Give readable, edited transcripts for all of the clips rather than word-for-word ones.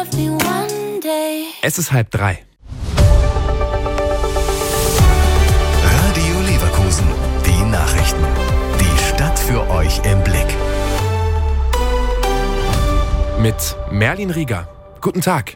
Es ist 2:30. Radio Leverkusen, die Nachrichten. Die Stadt für euch im Blick. Mit Merlin Rieger. Guten Tag.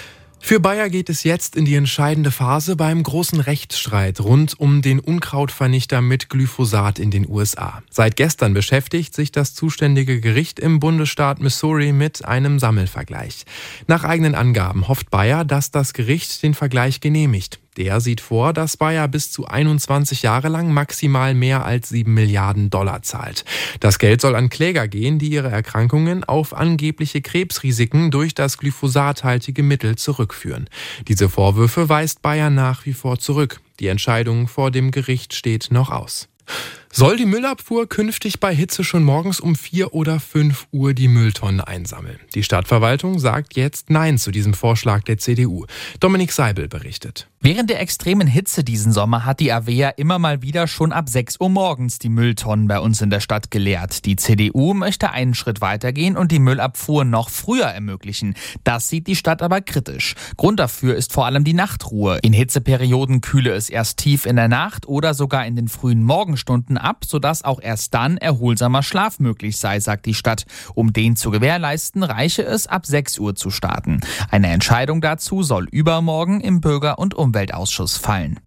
Für Bayer geht es jetzt in die entscheidende Phase beim großen Rechtsstreit rund um den Unkrautvernichter mit Glyphosat in den USA. Seit gestern beschäftigt sich das zuständige Gericht im Bundesstaat Missouri mit einem Sammelvergleich. Nach eigenen Angaben hofft Bayer, dass das Gericht den Vergleich genehmigt. Der sieht vor, dass Bayer bis zu 21 Jahre lang maximal mehr als $7 Milliarden zahlt. Das Geld soll an Kläger gehen, die ihre Erkrankungen auf angebliche Krebsrisiken durch das glyphosathaltige Mittel zurückführen. Diese Vorwürfe weist Bayer nach wie vor zurück. Die Entscheidung vor dem Gericht steht noch aus. Soll die Müllabfuhr künftig bei Hitze schon morgens um 4 oder 5 Uhr die Mülltonnen einsammeln? Die Stadtverwaltung sagt jetzt Nein zu diesem Vorschlag der CDU. Dominik Seibel berichtet. Während der extremen Hitze diesen Sommer hat die Avea immer mal wieder schon ab 6 Uhr morgens die Mülltonnen bei uns in der Stadt geleert. Die CDU möchte einen Schritt weitergehen und die Müllabfuhr noch früher ermöglichen. Das sieht die Stadt aber kritisch. Grund dafür ist vor allem die Nachtruhe. In Hitzeperioden kühle es erst tief in der Nacht oder sogar in den frühen Morgenstunden ab, sodass auch erst dann erholsamer Schlaf möglich sei, sagt die Stadt. Um den zu gewährleisten, reiche es, ab 6 Uhr zu starten. Eine Entscheidung dazu soll übermorgen im Bürger- und Umweltausschuss fallen.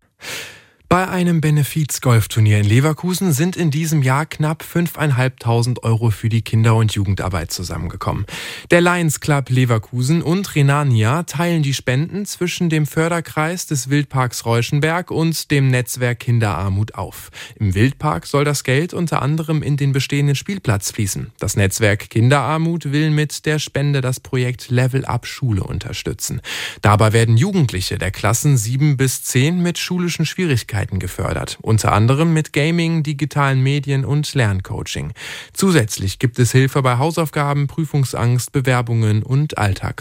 Bei einem Benefiz-Golfturnier in Leverkusen sind in diesem Jahr knapp 5.500 € für die Kinder- und Jugendarbeit zusammengekommen. Der Lions Club Leverkusen und Rhenania teilen die Spenden zwischen dem Förderkreis des Wildparks Reuschenberg und dem Netzwerk Kinderarmut auf. Im Wildpark soll das Geld unter anderem in den bestehenden Spielplatz fließen. Das Netzwerk Kinderarmut will mit der Spende das Projekt Level Up Schule unterstützen. Dabei werden Jugendliche der Klassen 7 bis 10 mit schulischen Schwierigkeiten gefördert, unter anderem mit Gaming, digitalen Medien und Lerncoaching. Zusätzlich gibt es Hilfe bei Hausaufgaben, Prüfungsangst, Bewerbungen und